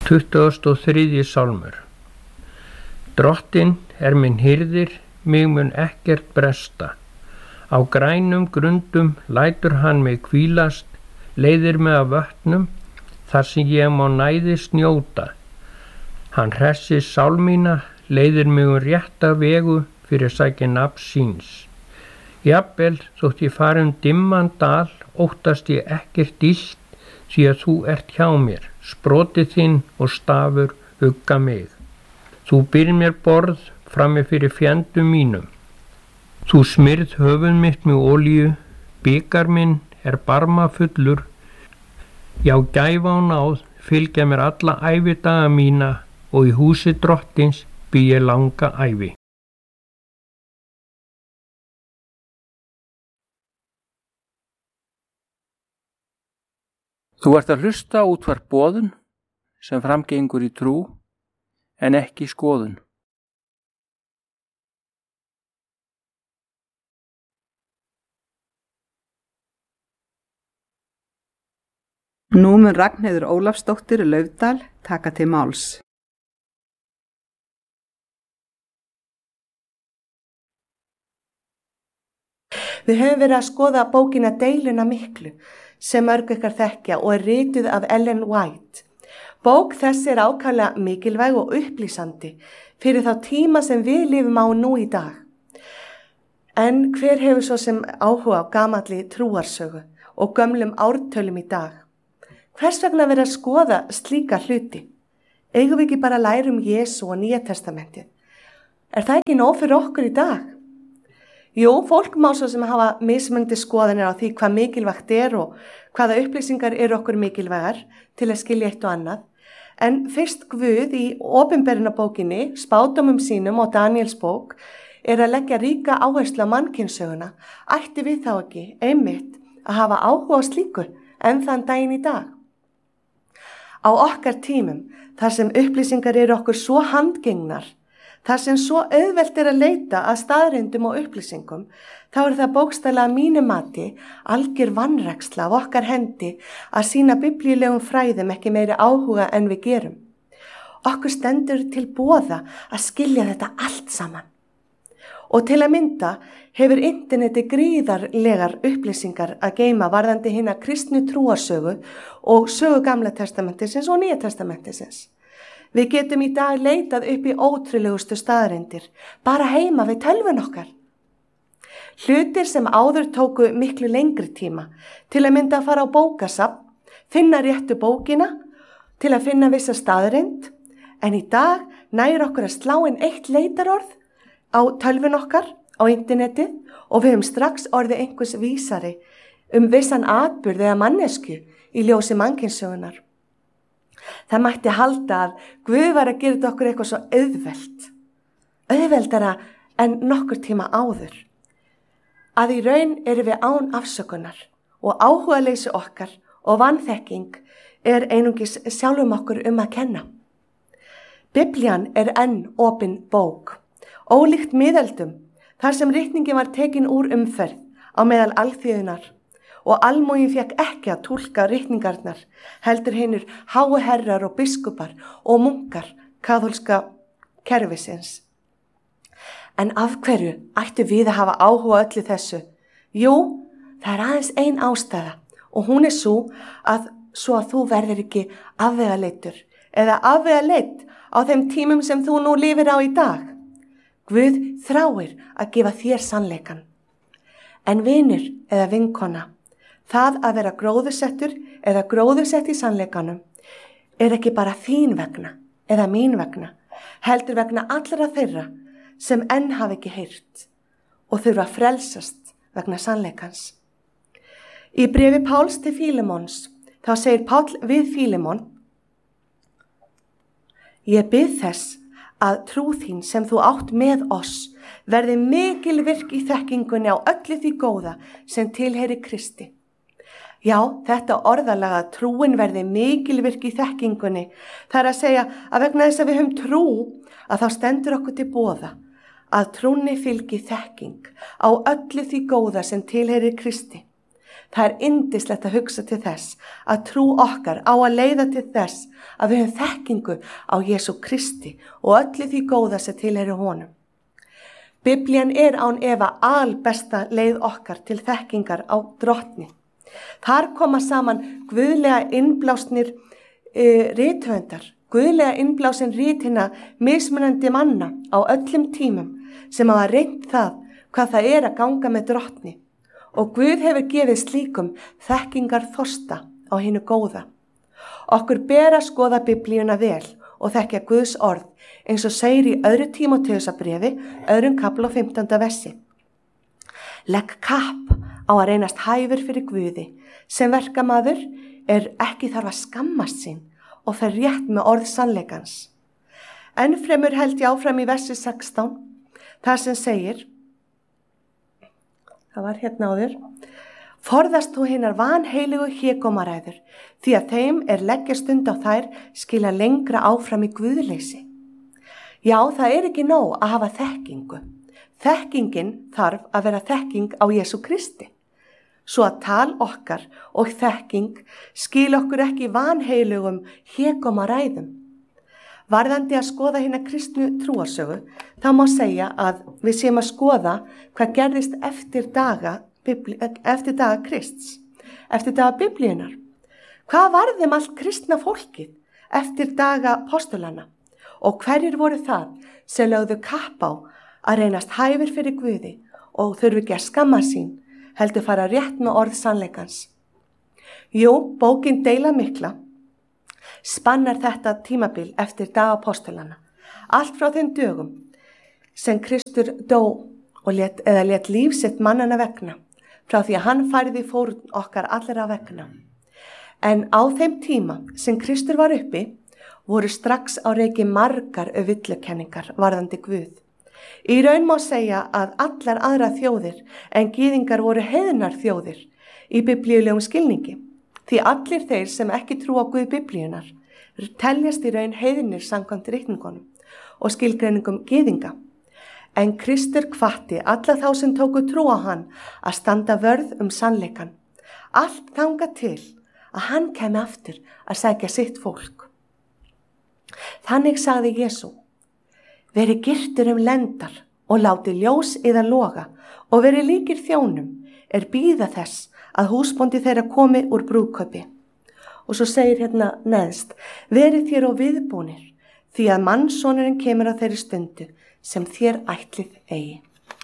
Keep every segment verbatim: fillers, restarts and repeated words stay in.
tuttugasti og þriðji sálmur. Drottinn er minn hirðir, mig mun ekkert bresta. Á grænum grundum lætur hann mig hvílast, leiðir mig af vötnum, þar sem ég má næðis njóta. Hann hressir sál mína, leiðir mig um rétta vegu fyrir sækja nafns síns. Jafnvel þótt ég fari um dimman dal, óttast ég ekkert illt, því að þú ert hjá mér, sprotið þinn og stafur hugga mig. Þú býrð mér borð frammi fyrir fjandum mínum. Þú smyrð höfuð mitt með olíu, bikar minn er barmafullur. Já, gæfa og náð fylgja mér alla ævidaga mína og í húsi Drottins bý ég langa ævi. Þú ert að hlusta á útvarp Boðun sem framgengur í trú en ekki skoðun. Nú mun Ragnheiður Ólafsdóttir Laufdal taka til máls. Við höfum verið að skoða bókina Deiluna miklu sem mörg ykkar þekkja og er rituð af Ellen White. Bók þessi er ákaflega mikilvæg og upplýsandi fyrir þá tíma sem við lifum á nú í dag. En hver hefur svo sem áhuga á gamalli trúarsögu og gömlum ártölum í dag? Hvers vegna verið að skoða slíka hluti? Eigum við ekki bara að læra um Jesú og Nýja testamentið? Er það ekki nóg fyrir okkur í dag? Jú, fólk má svo sem hafa mismunandi skoðanir á því hvað mikilvægt er og hvaða upplýsingar eru okkur mikilvægar til að skilja eitt og annað. En fyrst Guð í opinberunarbókinni, spádómum sínum og Daniels bók er að leggja ríka áherslu á mannkynssöguna, ætti við þá ekki einmitt að hafa áhuga á slíku en þann daginn í dag. Á okkar tímum, þar sem upplýsingar eru okkur svo handgengnar, þar sem svo auðvelt er að leita að staðreyndum og upplýsingum, þá er það bókstaflega að mínu mati algjör vanræksla af okkar hendi að sýna biblíulegum fræðum ekki meiri áhuga en við gerum. Okkur stendur til boða að skilja þetta allt saman. Og til að mynda hefur interneti gríðarlegar upplýsingar að geyma varðandi hina kristnu trúarsögu og sögu Gamla testamentisins og Nýja testamentisins. Við getum í dag leitað upp í ótrúlegustu staðreyndir, bara heima við tölvun okkar. Hlutir sem áður tóku miklu lengri tíma, til að mynda að fara á bókasafn, finna réttu bókina, til að finna vissa staðreynd, en í dag nær okkur að slá inn eitt leitarorð á tölvun okkar, á internetið, og við höfum strax orðið einhvers vísari um vissan atburð eða mannesku í ljósi mannkynssögunar. Það mætti halda að Guð var að gera okkur eitthvað svo auðvelt, auðveldara en nokkur tíma áður. Að í raun erum við án afsökunar og áhugaleysi okkar og vanþekking er einungis sjálfum okkur um að kenna. Biblían er enn opin bók, ólíkt miðöldum, þar sem ritningin var tekin úr umferð á meðal alþýðunar. Og almúgin fekk ekki að túlka ritningarnar, heldur hinir háu herrar og biskupar og munkar kaþólska kerfisins. En af hverju ættu við að hafa áhuga öllu þessu? Jú, það er aðeins ein ástæða og hún er svo að, svo að þú verður ekki afvegaleitur eða afvegaleit á þeim tímum sem þú nú lifir á í dag. Guð þráir að gefa þér sannleikan. En vinur eða vinkona, það að vera gróðursettur eða gróðursett í sannleikanum er ekki bara þín vegna eða mín vegna, heldur vegna allra þeirra sem enn hafi ekki heyrt og þurfa að frelsast vegna sannleikans. Í bréfi Páls til Fílemons þá segir Páll við Fílemon: Ég bið þess að trú þín sem þú átt með oss verði mikil virk í þekkingunni á öllu því góða sem tilheyri Kristi. Já, þetta orðalaga trúin verði mikilvirk í þekkingunni. Það er að segja að vegna þess að við höfum trú að þá stendur okkur til boða að trúnni fylgi þekking á öllu því góða sem tilheyrir Kristi. Það er yndislegt að hugsa til þess að trú okkar á að leiða til þess að við höfum þekkingu á Jesú Kristi og öllu því góða sem tilheyrir honum. Biblían er án efa albesta leið okkar til þekkingar á drottni. Þar koma saman guðlega innblásnir e, rithöfundar, guðlega innblásin ritina mismunandi manna á öllum tímum sem hafa reynt það hvað það er að ganga með drottni. Og Guð hefur gefið slíkum þekkingar þorsta á hinu góða. Okkur ber að skoða Biblíuna vel og þekkja Guðs orð eins og segir í öðru Tímóteusarbréfi, öðrum kafla og fimmtánda versi. Legg kapp á að reynast hæfur fyrir Guði, sem verkamaður er ekki þarf að skammast sín og fer rétt með orð sannleikans. Enn fremur held ég áfram í versi sextán, þar sem segir, það var hérna áður, forðast þú hinnar vanheiligu hégómaræður, því að þeim er leggja stund á þær skila lengra áfram í guðleysi. Já, það er ekki nóg að hafa þekkingu. Þekkingin þarf að vera þekking á Jesú Kristi. Svo að tal okkar og þekking skil okkur ekki vanheilugum hégómaræðum. Varðandi að skoða hina kristnu trúarsögu, þá má segja að við séum að skoða hvað gerðist eftir daga, eftir daga Krists, eftir daga Biblíunar. Hvað varðum allt kristna fólkið eftir daga postulana og hverjir voru það sem lögðu kapp á að reynast hæfir fyrir Guði og þurfi ekki að skamma sín, heldur fara rétt með orð sannleikans. Jú, bókin Deila mikla spannar þetta tímabil eftir daga apostolana, allt frá þeim dögum sem Kristur dó og let, eða let líf sitt mannana vegna, frá því að hann færði fórn okkar allra vegna. En á þeim tíma sem Kristur var uppi, voru strax á reiki margar villukenningar varðandi Guð. Í raun má segja að allar aðra þjóðir en gyðingar voru heiðnar þjóðir í biblíulegum skilningi, því allir þeir sem ekki trúa á Guð Biblíunar teljast í raun heiðnir samkvæmt reikningunum og skilgreiningum gyðinga. En Kristur hvatti alla þá sem tóku trú á hann að standa vörð um sannleikan, allt þangað til að hann kemi aftur að sækja sitt fólk. Þannig sagði Jesú, veri girtur um lendar og láti ljós yðar loga og veri líkir þjónum er bíða þess að húsbóndi þeirra komi úr brúðkaupi. Og svo segir hérna neðst, verið þér og viðbúnir, því að mannssonurinn kemur á þeirri stundu sem þér ætlið eigi.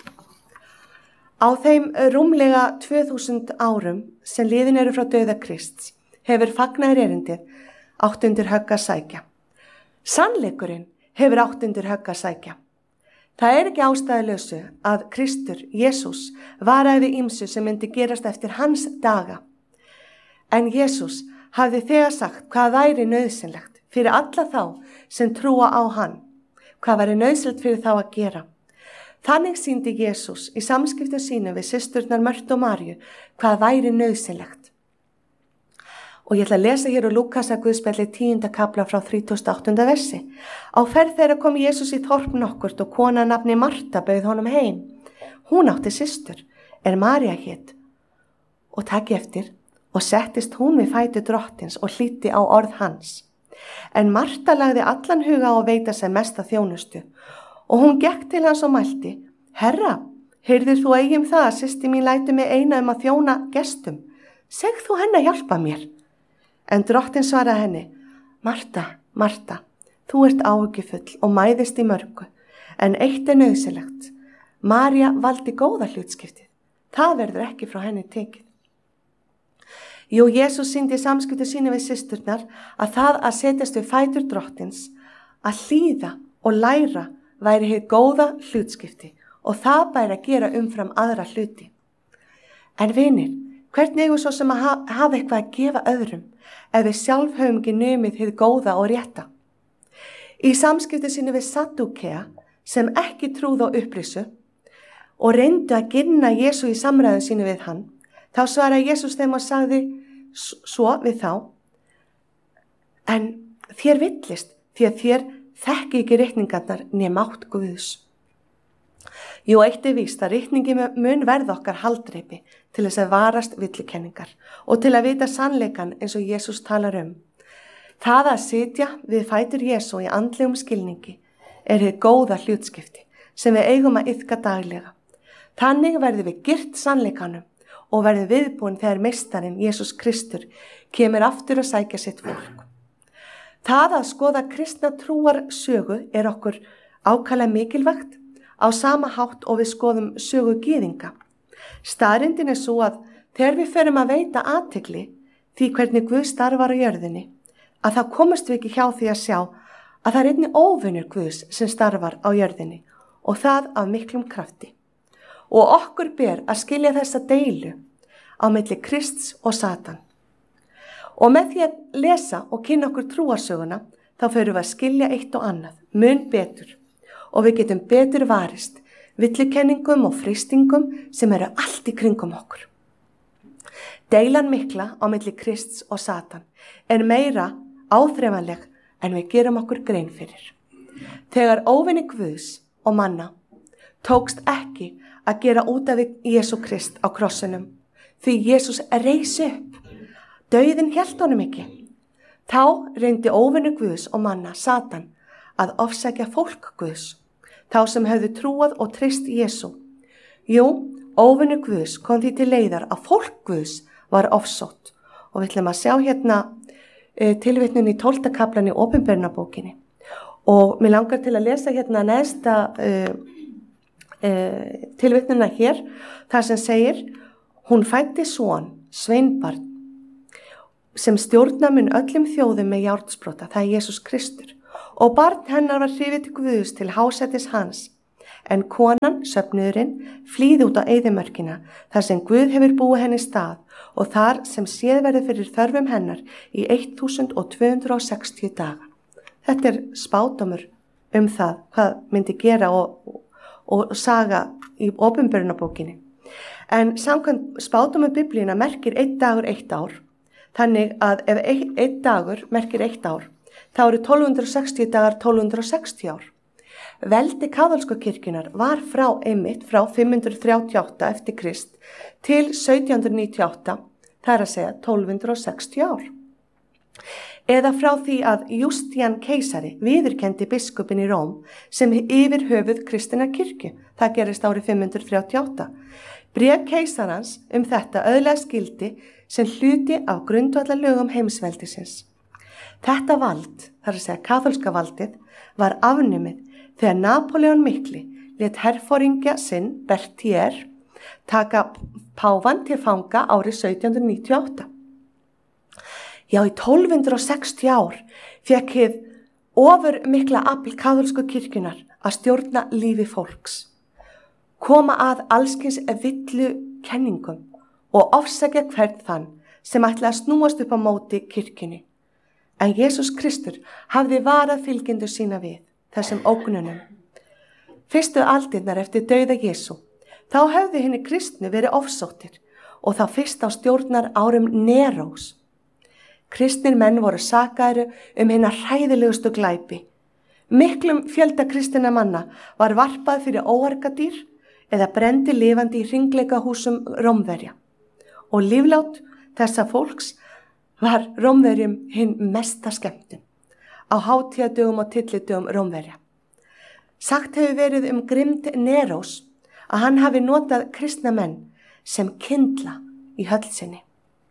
Á þeim rúmlega tvö þúsund árum sem liðin eru frá dauða Krists hefur fagnaðar erindið átt undir högg að sækja. Sannleikurinn hefur átt undir högg að sækja. Það er ekki ástæðulausu að Kristur, Jesús, varaði ýmsu sem myndi gerast eftir hans daga. En Jesús hafði þegar sagt hvað væri nauðsynlegt fyrir alla þá sem trúa á hann, hvað væri nauðsynlegt fyrir þá að gera. Þannig sýndi Jesús í samskiptum sínum við systurnar Mörtu og Maríu hvað væri nauðsynlegt. Og ég ætla að lesa hér úr Lúkasar guðspjalli tíunda kafla frá þrítugasta og áttunda versi. Á ferð þeirra kom Jesús í þorp nokkurt og kona nafni Marta bauð honum heim. Hún átti systur, er María hét, og taki eftir og settist hún við fætur drottins og hlýddi á orð hans. En Marta lagði allan huga á að veita sér mesta þjónustu og hún gekk til hans og mælti, Herra, heyrðir þú eigi um það að systir mín lætur mig eina um að þjóna gestum? Segð þú henni að hjálpa mér. En drottinn svaraði henni, Marta, Marta, þú ert áhyggjufull og mæðist í mörgu, en eitt er nauðsynlegt. María valdi góða hlutskiptið. Það verður ekki frá henni tekið. Jú, Jesús sýndi samskipti sínu við systurnar að það að setjast við fætur drottins, að hlýða og læra væri hið góða hlutskipti og það bæri að gera umfram aðra hluti. En vinir, hvernig eigum svo sem að hafa eitthvað að gefa öðrum ef við sjálf höfum ekki numið hið góða og rétta? Í samskipti sínu við Saddúkea sem ekki trúðu á upprisu og reyndu að ginna Jesú í samræðum sínu við hann, þá svaraði Jesús þeim og sagði svo við þá, en þér villist því að þér þekki ekki reikningarnar né mátt Guðs. Jú, eitt er víst að ritningi mun verða okkar haldreipi til þess að varast villukenningar og til að vita sannleikan eins og Jesús talar um. Það að sitja við fætur Jesú í andlegum skilningi er hið góða hlutskipti sem við eigum að iðka daglega. Þannig verðum við girt sannleikanum og verðum viðbúin þegar meistarinn Jesús Kristur kemur aftur að sækja sitt fólk. Það að skoða kristna trúar sögu er okkur ákaflega mikilvægt á sama hátt og við skoðum sögu gyðinga. Staðreyndin er svo að þegar við förum að veita athygli því hvernig Guð starfar á jörðinni, að þá komumst við ekki hjá því að sjá að það er einnig óvinur Guðs sem starfar á jörðinni og það af miklum krafti. Og okkur ber að skilja þessa deilu á milli Krists og Satan. Og með því að lesa og kynna okkur trúarsöguna, þá förum við að skilja eitt og annað, mun betur, og við getum betur varist villukenningum og freistingum sem eru allt í kringum okkur. Deilan mikla á milli Krists og Satan er meira áþreifanleg en við gerum okkur grein fyrir. Þegar óvinni Guðs og manna tókst ekki að gera út af Jesú Krist á krossinum, því Jesús reis upp, dauðinn hélt honum ekki. Þá reyndi óvinni Guðs og manna, Satan, að ofsækja fólk Guðs, þá sem höfðu trúað og treyst Jesú. Jú, óvinni Guðs kom því til leiðar að fólk Guðs var ofsótt, og við ætlum að sjá hérna e, tilvitnun í tólfta kaflan í Opinberunarbókinni. Og mér langar til að lesa hérna næsta e, e, tilvitnuna hér, þar sem segir: hún fæddi son, sveinbarn, sem stjórna mun öllum þjóðum með járnsprota, það er Jesús Kristur, og barn hennar var hrifið til Guðs til hásætis hans. En konan, söfnuðurinn, flýði út á eyðimörkina, þar sem Guð hefur búið henni stað, og þar sem séð verið fyrir þörfum hennar í twelve sixty daga. Þetta er spádómur um það hvað myndi gera og, og, og saga í Opinberunarbókinni. En samkvæmt spádómur Biblíuna merkir einn dagur eitt ár. Þannig að ef einn ein dagur merkir eitt ár, þá eru twelve sixty dagar twelve sixty ár. Veldi kaþólsku kirkjunar var frá einmitt frá fimm hundruð þrjátíu og átta eftir Krist til sautján hundruð níutíu og átta, það er að segja tólf sextíu ár. Eða frá því að Justinian keisari viðurkenndi biskupinn í Róm sem yfir höfuð kristinnar kirkju, það gerist árið fimm hundruð þrjátíu og átta. Bréf keisarans um þetta öðlega skildi sem hluti af grundvallarlögum heimsveldisins. Þetta vald, þar að segja kaþólska valdið, var afnumið þegar Napóleon mikli lét herforingja sinn Berthier taka páfann til fanga árið sautján hundruð níutíu og átta. Já, í tólf sextíu ár fékk hið ofur mikla afl kaþólsku kirkjunar að stjórna lífi fólks, koma að allskins villu kenningum og ofsækja hvern þann sem ætla að snúast upp á móti kirkjunni. En Jesús Kristur hafði varað fylgjendur sína við þessum ógnunum. Fyrstu aldirnar eftir dauða Jesú, þá höfðu hinni kristnu verið ofsóttir og þá fyrst á stjórnar árum Nerós. Kristnir menn voru sakaðir um hinna hræðilegustu glæpi. Miklum fjölda kristinna manna var varpað fyrir óargadýr eða brendi lifandi í hringleikahúsum Rómverja. Og líflát þessa fólks var Rómverjum hinn mesta skemmtun á hátíðadögum og tyllidögum Rómverja. Sagt hefur verið um grimmd Nerós að hann hafi notað kristna menn sem kyndla í höll sinni.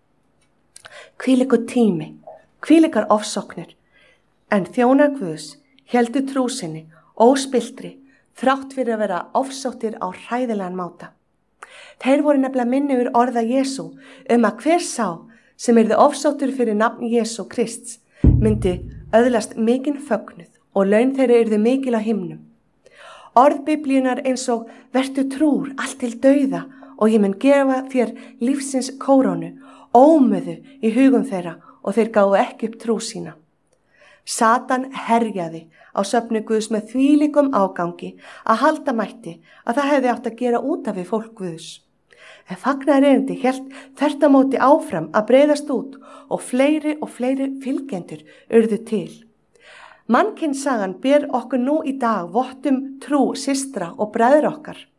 Hvílíkur tími, hvílíkar ofsóknir, en þjónar Guðs héldu trú sinni óspiltri þrátt fyrir að vera ofsóttir á hræðilegan máta. Þeir voru nefnilega minni yfir orða Jesú um að hver sá sem yrði ofsóttur fyrir nafn Jesú Krists myndi öðlast mikinn fögnuð og laun þeirra yrði mikil á himnum. Orð Biblíunar eins og vertu trúr allt til dauða og ég mun gefa þér lífsins kórónu, ómöðu í hugum þeirra og þeir gáfu ekki upp trú sína. Satan herjaði á söfnu Guðs með þvílíkum ágangi að halda mætti að það hefði átt að gera út af við fólk Guðs. En fagnaðarerindi hélt þvert á móti áfram að breiðast út og fleiri og fleiri fylgjendur urðu til. Mannkynssagan ber okkur nú í dag vott um trú systra og bræður okkar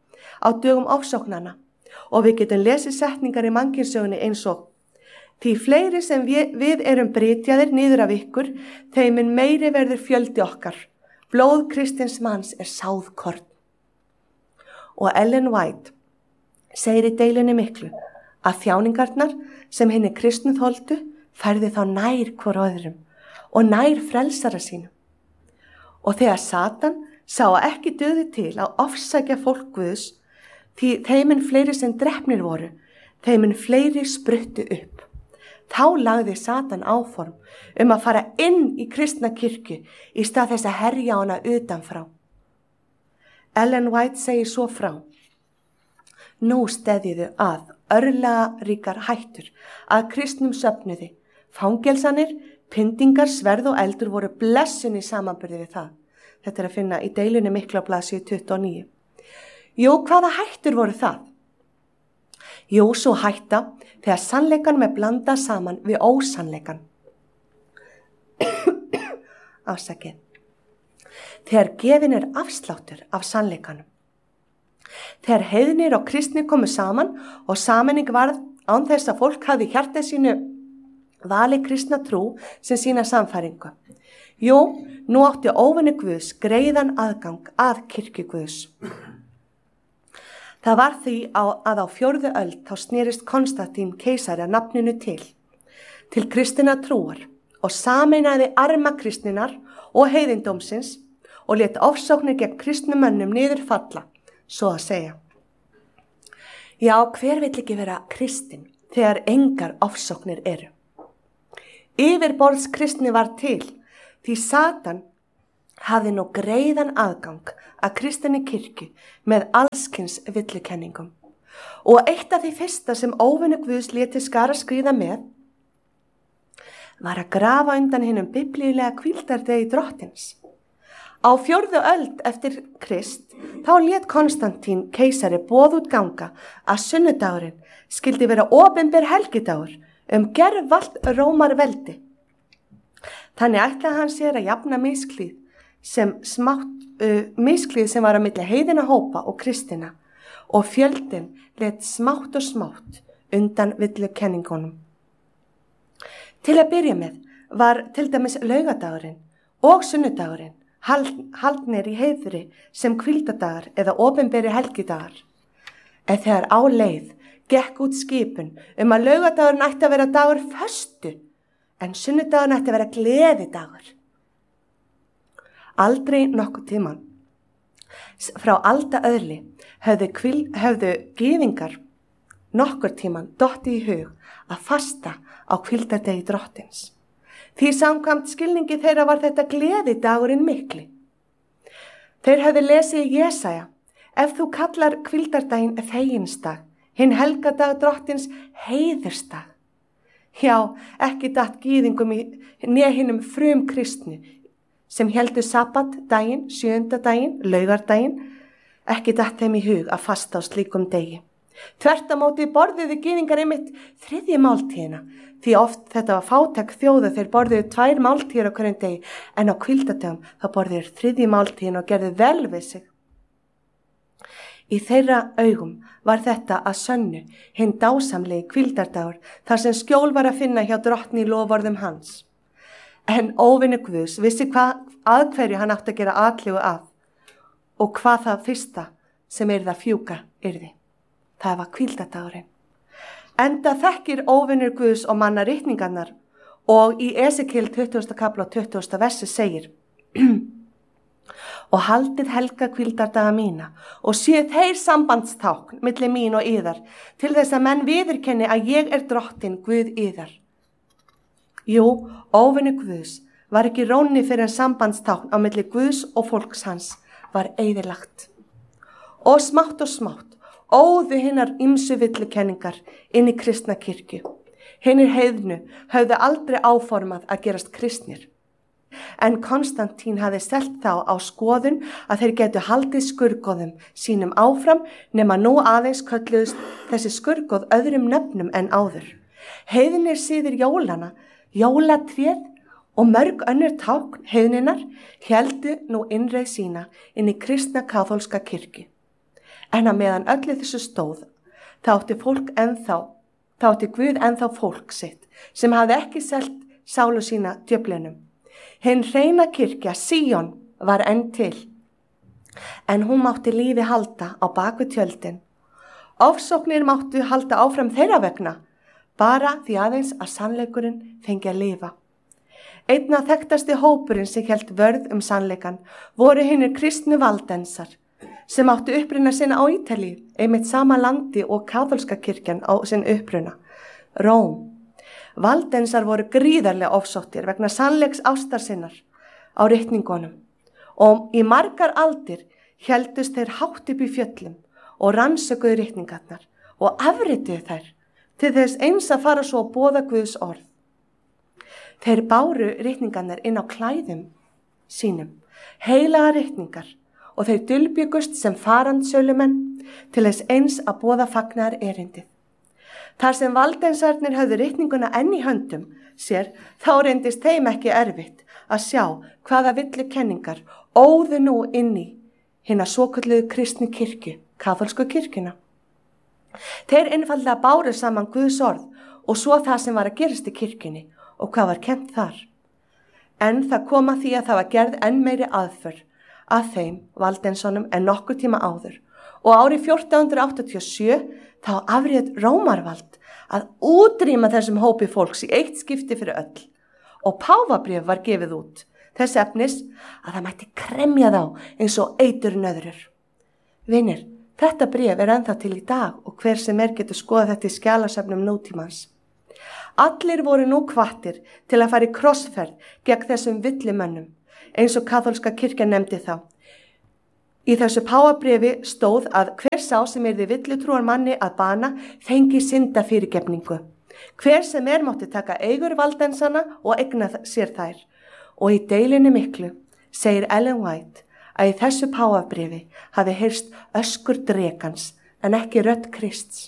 á dögum ofsóknanna og við getum lesið setningar í Mannkynsögunni eins og: því fleiri sem við, við erum brytjaðir niður af ykkur, þeim mun meiri verður fjöldi okkar. Blóð kristins manns er sáðkorn. Og Ellen White segir í deilunni miklu að þjáningarnar sem hinni kristnu þoldu færði þá nær hvor öðrum og nær frelsara sínum. Og þegar Satan sá að ekki dugði til að ofsækja fólk Guðs, því þeimin fleiri sem drepnir voru, þeimin fleiri spruttu upp. Þá lagði Satan áform um að fara inn í kristna kirkju í stað þess að herja hana utanfrá. Ellen White segir svo frá: nú steðjuðu að örlaga ríkar hættur að kristnum söfnuði. Fangelsanir, pyndingar, sverð og eldur voru blessun í samanburði við það. Þetta er að finna í deilunni miklu á blaðsíðu tuttugu og níu. Jú, hvaða hættur voru það? Jú, svo hætta þegar sannleikan með blanda saman við ósannleikan. Afsakið. Þegar gefin er afsláttur af sannleikanum. Þegar heiðnir og kristnir komu saman og sameining varð án þess að fólk hafði hjartað sínu vali kristna trú sem sína samfæringu. Jú, nú átti óvinni Guðs greiðan aðgang að kirkju Guðs. Það var því á, að á fjórðu öld þá snerist Konstantín keisari að nafninu til, til kristina trúar og sameinaði arma kristninar og heiðindómsins og lét ofsóknir gegn kristnum mönnum niður falla, svo að segja. Já, hver vill ekki vera kristinn þegar engar ofsóknir eru? Yfirborðs kristni var til, því Satan hafði nú greiðan aðgang að kristinni kirkju með allskins villukenningum. Og eitt af því fyrsta sem óvinni Guðs léti skara skríða með var að grafa undan hinum biblíulega hvíldardegi drottins. Á fjórðu öld eftir Krist þá lét Konstantín keisari boð út ganga að sunnudagurinn skildi vera opinber helgidagur um gervalt Rómarveldi. Þannig ætlaði hann sér að jafna misklíð sem smátt, uh, misklíð sem var á milli heiðina hópa og kristina og fjöldin let smátt og smátt undan villukenningunum. Til að byrja með var til dæmis laugadagurinn og sunnudagurinn haldnir í heiðri sem hvíldadagar eða opinberi helgidagar. En þegar á leið gekk út skipun um að laugadagurinn ætti að vera dagur föstu en sunnudagurinn ætti að vera gleðidagur. Aldrei nokkuð tíman. Frá alda öðli höfðu, kvíl, höfðu gyðingar nokkur tíman dotti í hug að fasta á hvíldardegi drottins. Því samkvæmt skilningi þeirra var þetta gleðidagurinn mikli. Þeir höfðu lesið í Jesaja: ef þú kallar hvíldardaginn feginsdag, hinn helgadag drottins heiðursdag. Já, ekki datt gyðingum í né hinum frum kristnu sem heldu sabbat daginn, sjöunda daginn, laugardaginn, ekki datt þeim í hug að fasta á slíkum degi. Þvert á móti borðuðu gyðingar einmitt þriðju máltíðina, því oft þetta var fátæk þjóða þeir borðuðu tvær máltíðir á hverjum degi, en á hvíldardögum þá borðuðu þriðju máltíðin og gerðu vel við sig. Í þeirra augum var þetta að sönnu hinn dásamlegi hvíldardagur þar sem skjól var að finna hjá drottni í loforðum hans. En óvinni Guðs vissi hvað að hverju hann átti að gera atlegu að og hvað það fyrsta sem yrði að fjúka yrði. Það var hvíldardagurinn. Enda þekkir óvinnur Guðs og manna ritningarnar og í Esekiel tuttugasta kafla og tuttugasta versi segir: og haldið helga hvíldardaga mína og séu þeir sambandstákn milli mín og yðar til þess að menn viðurkenni að ég er drottin Guð yðar. Jú, óvinni Guðs var ekki rónni fyrir en sambandstákn á milli Guðs og fólks hans var eyðilagt. Og smátt og smátt óðu hinnar ýmsu villukenningar inn í kristna kirkju. Hinnir heiðnu höfðu aldrei áformað að gerast kristnir. En Konstantín hafði selt þá á skoðun að þeir getu haldið skurgoðum sínum áfram nema nú aðeins kölluðust þessi skurgoð öðrum nöfnum en áður. Heiðnir síður jólana, jólatréð og mörg önnur tákn heiðninnar héldu nú innreið sína inn í kristna kaþólska kirkju. En að meðan öllu þessu stóð, þá átti fólk ennþá, þá átti Guð ennþá fólk sitt, sem hafði ekki selt sálu sína djöflinum. Hinn hreina kirkja, Síón, var enn til, en hún mátti lífi halda á baku tjöldin. Ofsóknir máttu halda áfram þeirra vegna, bara því aðeins að sannleikurinn fengi að lifa. Einna þekktasti hópurinn sem hélt vörð um sannleikan voru hinnir kristnu valdensar, sem áttu uppruna sinna á Ítalíu, einmitt sama landi og kaþólska kirkjan á sinn uppruna, Róm. Valdensar voru gríðarlega ofsóttir vegna sannleiks ástar sinnar á ritningunum og í margar aldir héldust þeir hátt upp í fjöllum og rannsökuðu ritningarnar og afrituðu þær til þess eins að fara svo að boða Guðs orð. Þeir báru ritningarnar inn á klæðum sínum, heilaga ritningar, og þeir dulbjugust sem farandsölumenn til þess eins að boða fagnaðar erindið. Þar sem valdensarnir höfðu ritninguna enn í höndum sér, þá reyndist þeim ekki erfitt að sjá hvaða villu kenningar óðu nú inn í hina svokölluðu kristnu kirkju, kaþólsku kirkjuna. Þeir einfaldlega báru saman Guðs orð og svo það sem var að gerast í kirkjunni og hvað var kennt þar. En það kom að því að það var gerð enn meiri aðför að þeim valdensonum en nokkur tíma áður og árið fjórtán hundruð áttatíu og sjö þá afréð Rómarvald að útrýma þessum hópi fólks í eitt skipti fyrir öll og páfabréf var gefið út þess efnis að það mætti kremja þá eins og eitur nöðrur. Vinir, þetta bréf er ennþá til í dag og hver sem er getur skoða þetta í skjalasöfnum nútímans. Allir voru nú hvattir til að fara í krossferð gegn þessum villimönnum eins og kaþólska kirkja nefndi þá. Í þessu páfabréfi stóð að hver sá sem yrði villutrúar manni að bana fengi syndafyrirgefningu. Hver sem er mátti taka eigur valdensana og eigna sér þær. Og í deilinu miklu segir Ellen White að í þessu páfabréfi hafi heyrst öskur drekans en ekki rödd Krists.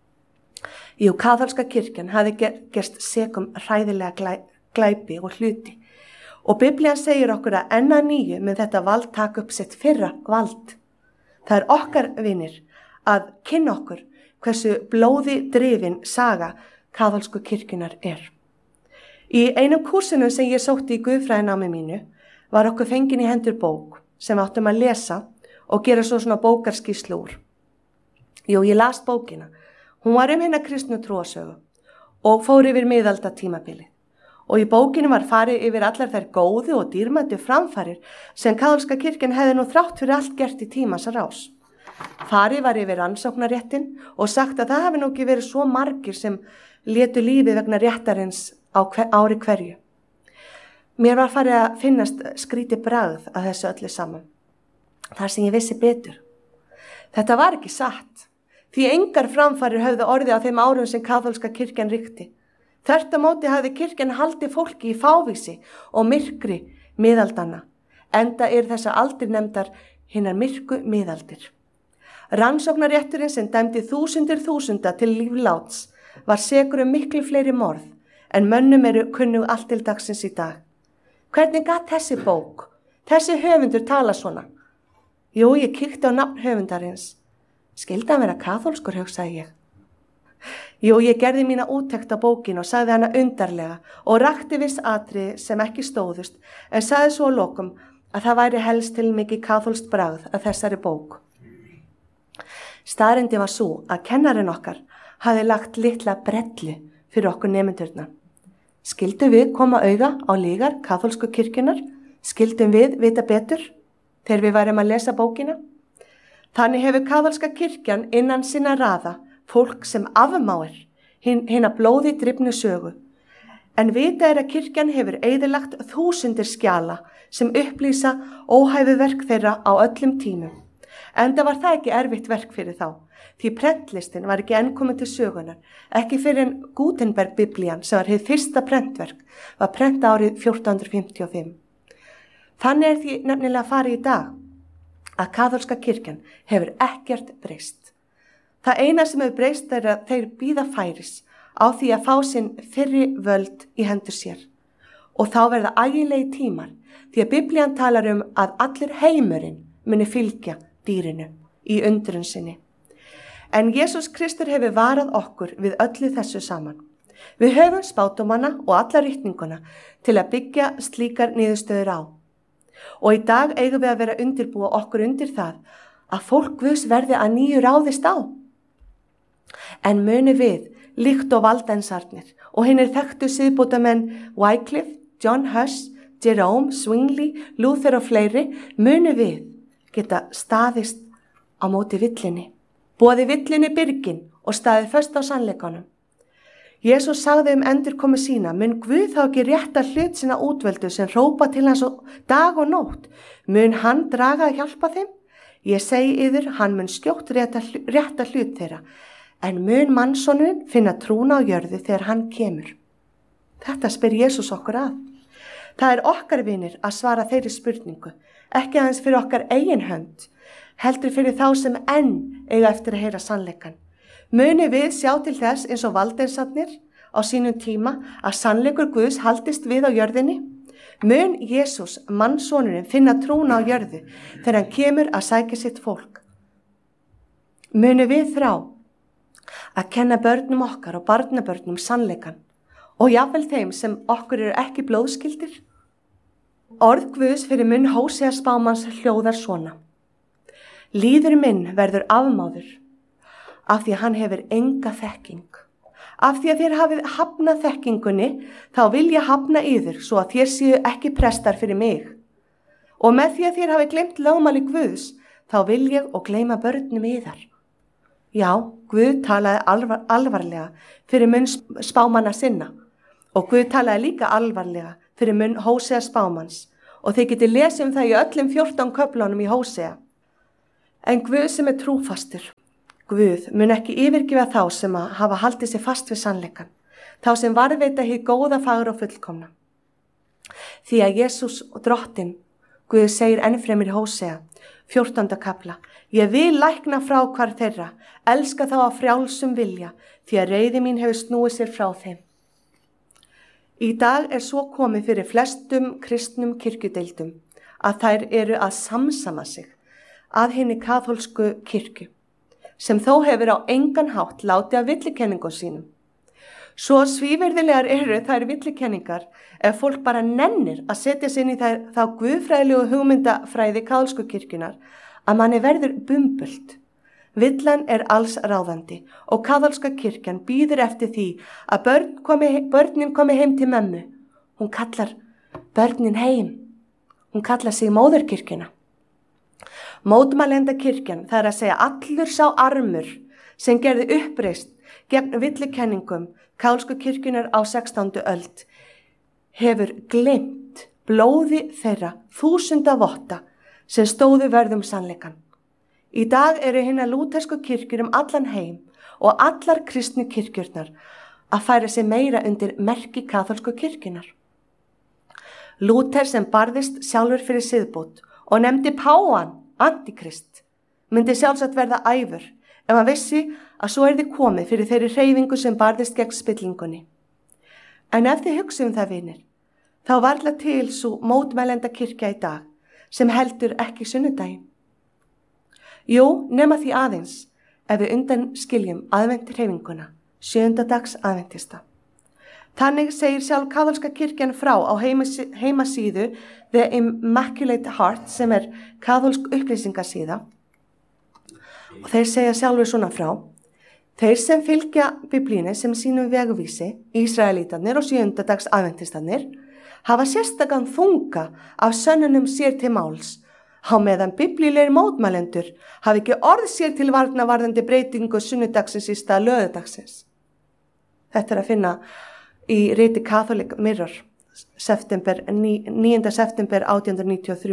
Jú, kaþólska kirkjan hafi gerst sekum hræðilega glæ, glæpi og hluti. Og Biblían segir okkur að enn að nýju mun þetta vald taka upp sitt fyrra vald. Það er okkar vinir að kynna okkur hversu blóði drifin saga kaþólsku kirkjunar er. Í einum kúrsinu sem ég sótti í guðfræðinámi mínu var okkur fengin í hendur bók sem áttum að lesa og gera svo svona bókarskýrslu úr. Jú, ég las bókina. Hún var um hérna kristnu trúarsögu og fór yfir miðalda tímabilið. Og í bókinu var farið yfir allar þær góðu og dýrmætu framfarir sem kaþólska kirkjan hefði nú þrátt fyrir allt gert í tímans rás. Farið var yfir rannsóknaréttin og sagt að það hafi nú ekki verið svo margir sem létu lífið vegna réttarins á hver, ári hverju. Mér var farið að finnast skrítið bragð að þessu öllu saman. Þar sem ég vissi betur. Þetta var ekki satt, því engar framfarir höfðu orðið á þeim árum sem kaþólska kirkjan ríkti. Þvert á móti hafði kirkjan haldið fólki í fávísi og myrkri miðaldanna, enda er þessa aldir nefndar hinnar myrku miðaldir. Rannsóknarétturinn sem dæmdi þúsundir þúsunda til lífláts var sekur um miklu fleiri morð en mönnum eru kunnug allt til dagsins í dag. Hvernig gat þessi bók, þessi höfundur tala svona? Jú, ég kíkti á nafn höfundarins. Skyldi hann vera kaþólskur, hugsaði ég. Jú, ég gerði mína úttekt á bókinu og sagði hana undarlega og rakti viss atriði sem ekki stóðust en sagði svo að lokum að það væri helst til mikið kaþólskt bragð að þessari bók. Staðreyndin var svo að kennarinn okkar hafði lagt litla brellu fyrir okkur nemendurna. Skildum við koma auga á lygar kaþólsku kirkjunar? Skildum við vita betur þegar við værum að lesa bókina? Þannig hefur kaþólska kirkjan innan sinna raða fólk sem afmáir hina blóði drifnu sögu. En vita er að kirkjan hefur eyðilagt þúsundir skjala sem upplýsa óhæfu verk þeirra á öllum tímum. Enda var það ekki erfitt verk fyrir þá, því prentlistin var ekki enn komið til sögunar, ekki fyrir en Gutenberg biblían sem var hið fyrsta prentverk, var prenta árið fjórtán hundruð fimmtíu og fimm. Þannig er því nefnilega farið í dag að kaþólska kirkjan hefur ekkert breyst. Það eina sem hefur breyst er að þeir bíða færis á því að fá sinn fyrri völd í hendur sér. Og þá verða ægilegi tímar því að biblían talar um að allir heimurinn muni fylgja dýrinu í undrun sinni. En Jesús Kristur hefur varað okkur við öllu þessu saman. Við höfum spádómana og alla ritninguna til að byggja slíkar niðurstöður á. Og í dag eigum við að vera undirbúa okkur undir það að fólk Guðs verði að nýju ráðist á. En muni við, líkt og valdensarnir og hinnir þekktu siðbótamenn Wycliffe, John Huss, Jerome, Zwingli, Luther og fleiri, muni við geta staðist á móti villinni, boði villinni byrgin og staðið föst á sannleikanum. Jesús sagði um endurkomu sína, mun Guð þá ekki rétta hlut sína útvöldu sem hrópa til hans dag og nótt, mun hann draga að hjálpa þeim? Ég segi yður, hann mun skjótt rétta, rétta hlut þeirra, en mun mannsonurinn finna trúna á jörðu þegar hann kemur. Þetta spyr Jesús okkur að. Það er okkar vinir að svara þeirri spurningu, ekki aðeins fyrir okkar eigin hönd, heldur fyrir þá sem enn eiga eftir að heyra sannleikan. Muni við sjá til þess eins og valdensarnir á sínum tíma að sannleikur Guðs haldist við á jörðinni? Mun Jesús, mannsonurinn, finna trúna á jörðu þegar hann kemur að sækja sitt fólk? Muni við þrá að kenna börnum okkar og barnabörnum sannleikan og jafnvel þeim sem okkur eru ekki blóðskyldir? Orð Guðs fyrir munn Hósea spámanns hljóðar svona: Líður minn verður afmáður, af því að hann hefur enga þekking. Af því að þér hafið hafnað þekkingunni, þá vil ég hafna yður svo að þér séu ekki prestar fyrir mig. Og með því að þér hafið gleymt lögmáli Guðs, þá vil ég og gleyma börnum yðar. Já, Guð talaði alvar, alvarlega fyrir munn spámanna sinna og Guð talaði líka alvarlega fyrir munn Hósea spámanns og þið getið lesið um það í öllum fjórtán köflunum í Hósea. En Guð sem er trúfastur, Guð mun ekki yfirgefa þá sem að hafa haldið sér fast við sannleikan, þá sem varðveita hið góða, fagra og fullkomna. Því að Jesús og Drottinn, Guð segir ennfremur í Hósea, fjórtánda kafla, ég vil lækna frá hvar þeirra, elska þá að frjálsum vilja, því að reiði mín hefur snúið sér frá þeim. Í dag er svo komið fyrir flestum kristnum kirkjudeildum að þær eru að samsama sig að hinni kaþólsku kirkju, sem þó hefur á engan hátt látið af villikenningum sínum. Svo svívirðilegar eru þær villikenningar ef fólk bara nennir að setja sig inn í þær, þá guðfræðilegu hugmyndafræði kaþólsku kirkjunar að manni verður bumbult. Villan er alls ráðandi og kaþólska kirkjan býður eftir því að börn komi, börnin komi heim til mömmu. Hún kallar börnin heim. Hún kallar sig móðurkirkjuna. Mótmælenda kirkjan, það er að segja allur sá armur sem gerði uppreist gegn villikenningum kaþólsku kirkjunar á sextándu öld, hefur gleymt blóði þeirra þúsunda votta sem stóðu vörðum sannleikan. Í dag eru hinna lútersku kirkjur um allan heim og allar kristnu kirkjurnar að færa sig meira undir merki kaþólsku kirkjunar. Lúter sem barðist sjálfur fyrir siðbót og nefndi páan Antikrist, myndi sjálfsagt verða æfur ef hann vissi að svo er þið komið fyrir þeirri hreyfingu sem barðist gegn spillingunni. En ef þið hugsa um það, vinir, þá varla til svo mótmælenda kirkja í dag sem heldur ekki sunnudaginn. Jú, nema því aðeins ef við undan skiljum aðventuhreyfinguna, sjöundadags aðventista. Þannig segir sjálf kaþólska kirkjan frá á heimasíðu The Immaculate Heart sem er kaþólsk upplýsingasíða og þeir segja sjálfur svona frá: þeir sem fylgja biblíunni sem sínum veguvísi, Ísraelítarnir og sjöundadags aðventistarnir, hafa sérstakann þunga af sönnunum sér til máls, á meðan biblíulegir mótmælendur hafi ekki orð sér til varna varðandi breytingu sunnudagsins í stað lögudagsins. Þetta er að finna í riti Catholic Mirror, september, níunda september átján hundruð níutíu og þrjú.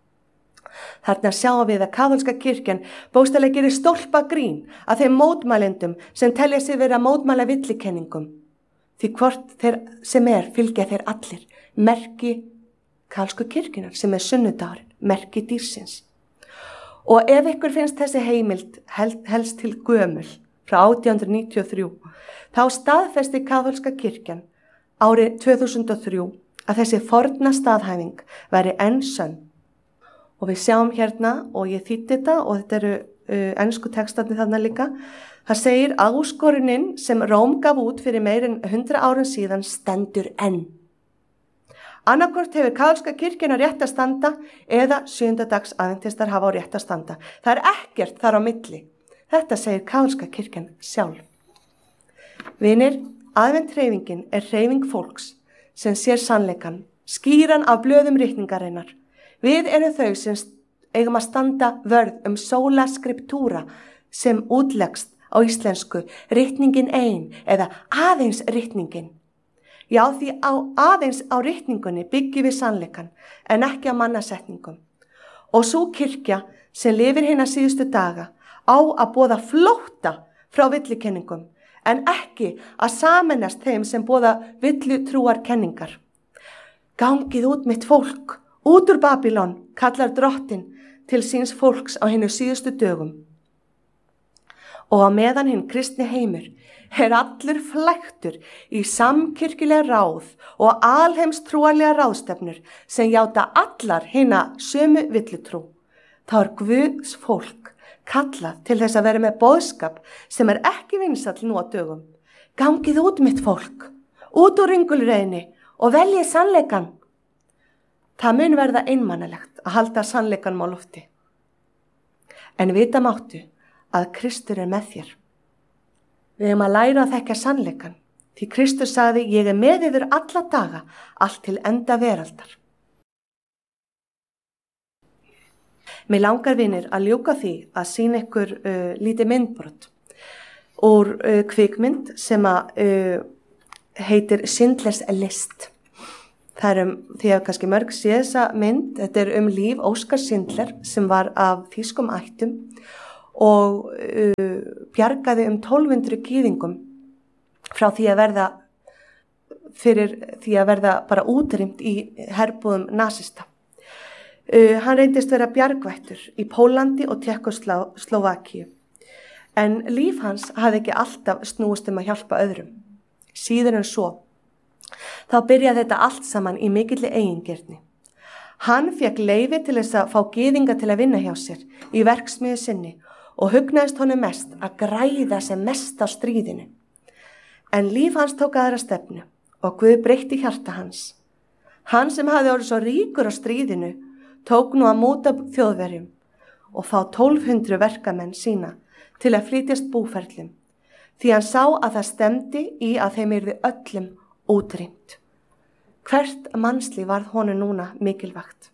Þarna sjáum við að kaþólska kirkjan bókstaflega gerir stólpa grín að þeim mótmælendum sem telja sig vera mótmæla villikenningum. Því hvort þeir sem er fylgja þeir allir merki kaþólsku kirkjunar sem er sunnudagurinn, merki dýrsins. Og ef ykkur finnst þessi heimild helst til gömul frá átján hundruð níutíu og þrjú, þá staðfesti kaþólska kirkjan árið tvö þúsund og þrjú að þessi forna staðhæfing væri enn sönn. Og við sjáum hérna, og ég þýddi þetta, og þetta eru uh, ensku textarnir þarna líka. Það segir áskorunin sem Róm gaf út fyrir meir en hundrað árum síðan stendur enn. Annarkvort hefur kaþólska kirkjan á rétt að standa eða sjöundadags aðventistar hafa á rétt að standa. Það er ekkert þar á milli. Þetta segir kaþólska kirkjan sjálf. Vinir, aðventhreyfingin er hreyfing fólks sem sér sannleikan, skýran af blöðum ritningarinnar. Við erum þau sem eigum að standa vörð um sola scriptura sem útleggst á íslensku ritningin ein eða aðeins ritningin. Já, því á aðeins á ritningunni byggjum við sannleikan en ekki á mannasetningum. Og svo kirkja sem lifir hina síðustu daga á að boða flótta frá villikenningum en ekki að sameinast þeim sem boða villutrúar kenningar. Gangið út mitt fólk, út úr Babylon, kallar drottin til síns fólks á hinu síðustu dögum. Og á meðan hinn kristni heimur er allur flæktur í samkirkjulega ráð og alheimstrúarlega ráðstefnur sem játa allar hina sömu villutrú. Þá er Guðs fólk kallað til þess að vera með boðskap sem er ekki vinsæll nú á dögum. Gangið út mitt fólk, út úr ringulreiðinni og veljið sannleikan. Það mun verða einmannalegt að halda sannleikanum á lofti. En vita máttu að Kristur er með þér. Við erum að læra að þekkja sannleikan, því Kristur sagði, ég er með yður alla daga, allt til enda veraldar. Mér langar vinir að ljúka því að sýna ykkur uh, lítið myndbrot úr uh, kvikmynd sem að uh, heitir Schindlers List. Það er um, því að kannski mörg sé þessa mynd, þetta er um líf Óskar Schindler sem var af þýskum ættum og uh, bjargaði um tólf hundruð gyðingum frá því að verða, fyrir því að verða bara útrýmt í herbúðum nasista. Uh, hann reyndist vera bjargvættur í Pólandi og Tékkóslóvakíu. En líf hans hafði ekki alltaf snúist um að hjálpa öðrum. Síður en svo. Þá byrjaði þetta allt saman í mikilli eigingirni. Hann fekk leyfi til þess að fá gyðinga til að vinna hjá sér í verksmiðju sinni og hugnaðist honum mest að græða sem mest á stríðinu. En líf hans tók aðra stefnu og Guð breytti hjarta hans. Hann sem hafði orðið svo ríkur á stríðinu tók nú að móta þjóðverjum og fá tólf hundruð verkamenn sína til að flytjast búferlum, því hann sá að það stemdi í að þeim yrði öllum útrýmt. Hvert mannslíf varð honum núna mikilvægt.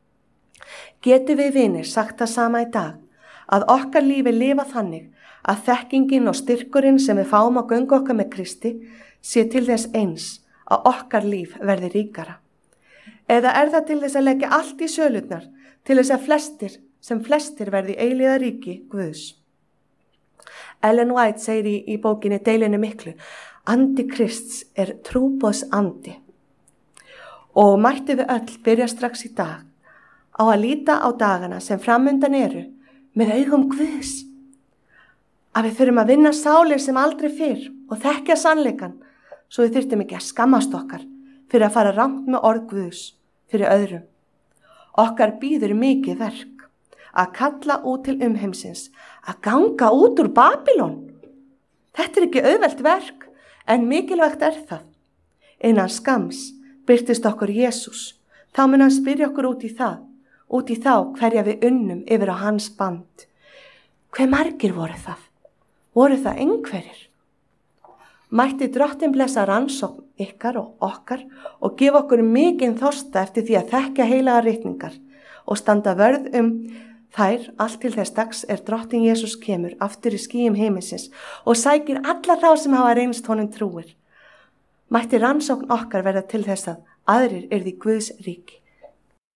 Getum við vinir sagt það sama í dag, að okkar lífi lifa þannig að þekkingin og styrkurinn sem við fáum á göngu okkar með Kristi sé til þess eins að okkar líf verði ríkara. Eða er það til þess að leggja allt í sölurnar, til þess að flestir, sem flestir verði eilíða ríki Guðs. Ellen White segir í, í bókinni Deilinu miklu, andi Krists er trúboðs andi. Og mættu við öll byrja strax í dag á að líta á dagana sem framundan eru með augum Guðs. Að við þurfum að vinna sálir sem aldrei fyrr og þekkja sannleikan, svo við þurftum ekki að skammast okkar fyrir að fara rangt með orð Guðs fyrir öðrum. Okkar býður mikið verk að kalla út til umheimsins, að ganga út úr Babylon. Þetta er ekki auðvelt verk, en mikilvægt er það. Innan skams birtist okkur Jesús, þá mun hann spyrja okkur út í það, út í þá hverja við unnum yfir á hans band. Hve margir voru það? Voru það einhverjir? Mætti drottin blessa rannsókn ykkar og okkar og gefa okkur mikinn þorsta eftir því að þekkja heilaga ritningar og standa vörð um þær allt til þess dags er drottin Jesús kemur aftur í skýjum heiminsins og sækir alla þá sem hafa reynst honum trúir. Mætti rannsókn okkar verða til þess að aðrir yrði Guðs ríki